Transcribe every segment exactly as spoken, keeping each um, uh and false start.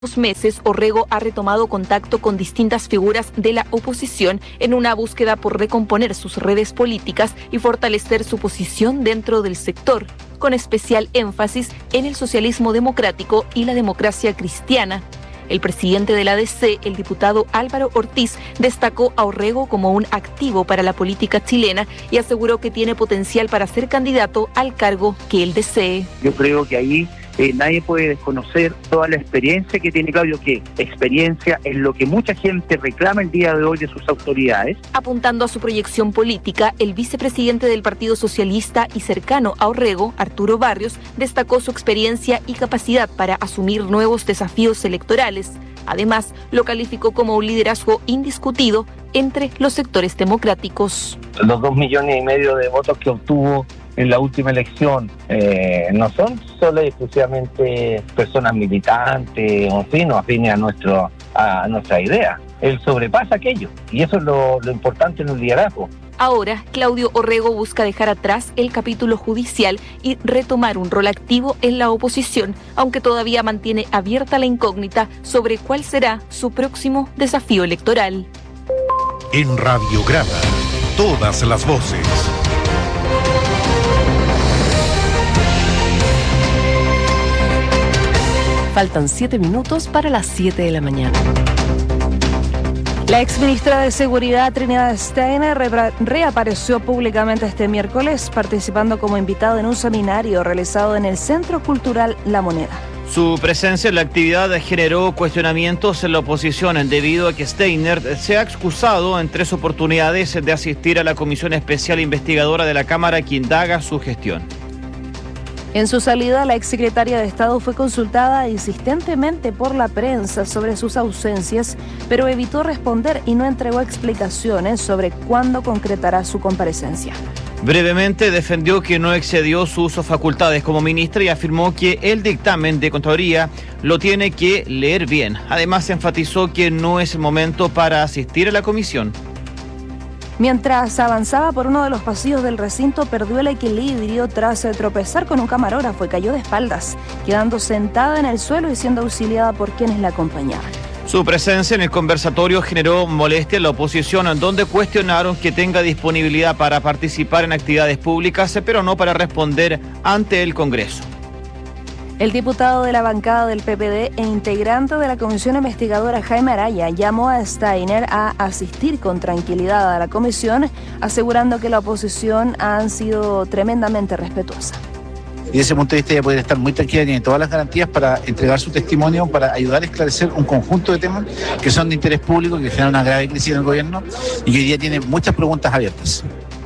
Dos meses, Orrego ha retomado contacto con distintas figuras de la oposición en una búsqueda por recomponer sus redes políticas y fortalecer su posición dentro del sector, con especial énfasis en el socialismo democrático y la democracia cristiana. El presidente de la A D C, el diputado Álvaro Ortiz, destacó a Orrego como un activo para la política chilena y aseguró que tiene potencial para ser candidato al cargo que él desee. Yo creo que ahí Eh, nadie puede desconocer toda la experiencia que tiene Claudio, que experiencia es lo que mucha gente reclama el día de hoy de sus autoridades. Apuntando a su proyección política, el vicepresidente del Partido Socialista y cercano a Orrego, Arturo Barrios, destacó su experiencia y capacidad para asumir nuevos desafíos electorales. Además, lo calificó como un liderazgo indiscutido entre los sectores democráticos. Los dos millones y medio de votos que obtuvo en la última elección eh, no son solo y exclusivamente personas militantes o finos afines a, nuestro, a nuestra idea. Él sobrepasa aquello y eso es lo, lo importante en un liderazgo. Ahora, Claudio Orrego busca dejar atrás el capítulo judicial y retomar un rol activo en la oposición, aunque todavía mantiene abierta la incógnita sobre cuál será su próximo desafío electoral. En Radiograma, todas las voces. Faltan siete minutos para las siete de la mañana. La exministra de Seguridad, Trinidad Steiner, re- reapareció públicamente este miércoles participando como invitada en un seminario realizado en el Centro Cultural La Moneda. Su presencia en la actividad generó cuestionamientos en la oposición debido a que Steiner se ha excusado en tres oportunidades de asistir a la Comisión Especial Investigadora de la Cámara que indaga su gestión. En su salida, la exsecretaria de Estado fue consultada insistentemente por la prensa sobre sus ausencias, pero evitó responder y no entregó explicaciones sobre cuándo concretará su comparecencia. Brevemente defendió que no excedió sus facultades como ministra y afirmó que el dictamen de Contraloría lo tiene que leer bien. Además, enfatizó que no es el momento para asistir a la comisión. Mientras avanzaba por uno de los pasillos del recinto, perdió el equilibrio tras tropezar con un camarógrafo y cayó de espaldas, quedando sentada en el suelo y siendo auxiliada por quienes la acompañaban. Su presencia en el conversatorio generó molestia en la oposición, donde cuestionaron que tenga disponibilidad para participar en actividades públicas, pero no para responder ante el Congreso. El diputado de la bancada del P P D e integrante de la comisión investigadora Jaime Araya llamó a Steiner a asistir con tranquilidad a la comisión, asegurando que la oposición ha sido tremendamente respetuosa. Y desde ese punto de vista ella puede estar muy tranquila, tiene todas las garantías para entregar su testimonio, para ayudar a esclarecer un conjunto de temas que son de interés público, que generan una grave crisis en el gobierno y que hoy día tiene muchas preguntas abiertas.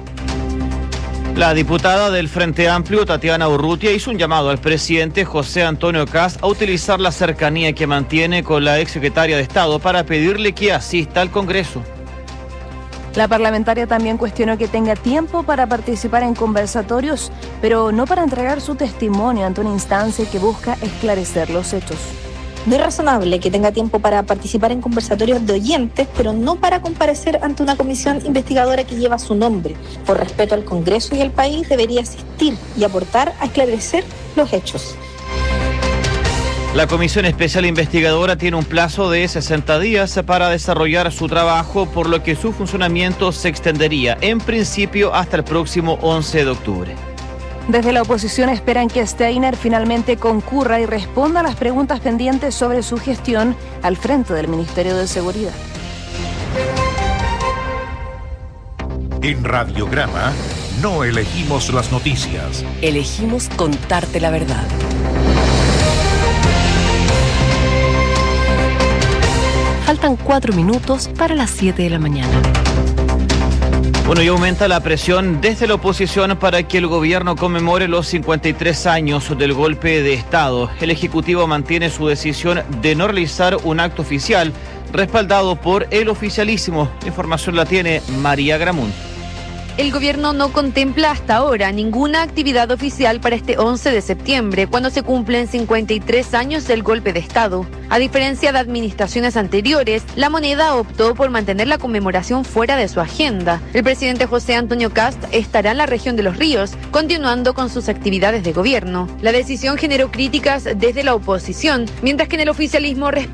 La diputada del Frente Amplio, Tatiana Urrutia, hizo un llamado al presidente José Antonio Kast a utilizar la cercanía que mantiene con la exsecretaria de Estado para pedirle que asista al Congreso. La parlamentaria también cuestionó que tenga tiempo para participar en conversatorios, pero no para entregar su testimonio ante una instancia que busca esclarecer los hechos. No es razonable que tenga tiempo para participar en conversatorios de oyentes, pero no para comparecer ante una comisión investigadora que lleva su nombre. Por respeto al Congreso y al país, debería asistir y aportar a esclarecer los hechos. La Comisión Especial Investigadora tiene un plazo de sesenta días para desarrollar su trabajo, por lo que su funcionamiento se extendería en principio hasta el próximo once de octubre. Desde la oposición esperan que Steiner finalmente concurra y responda a las preguntas pendientes sobre su gestión al frente del Ministerio de Seguridad. En Radiograma no elegimos las noticias. Elegimos contarte la verdad. Faltan cuatro minutos para las siete de la mañana. Bueno, y aumenta la presión desde la oposición para que el gobierno conmemore los cincuenta y tres años del golpe de Estado. El Ejecutivo mantiene su decisión de no realizar un acto oficial respaldado por el oficialismo. La información la tiene María Gramún. El gobierno no contempla hasta ahora ninguna actividad oficial para este once de septiembre, cuando se cumplen cincuenta y tres años del golpe de Estado. A diferencia de administraciones anteriores, la moneda optó por mantener la conmemoración fuera de su agenda. El presidente José Antonio Kast estará en la región de Los Ríos, continuando con sus actividades de gobierno. La decisión generó críticas desde la oposición, mientras que en el oficialismo